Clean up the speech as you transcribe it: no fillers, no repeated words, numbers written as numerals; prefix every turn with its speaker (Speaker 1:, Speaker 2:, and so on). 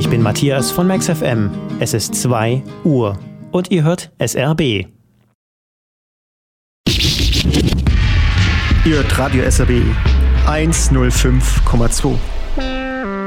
Speaker 1: Ich bin Matthias von Max FM. Es ist 2 Uhr und ihr hört SRB.
Speaker 2: Ihr hört Radio SRB 105,2.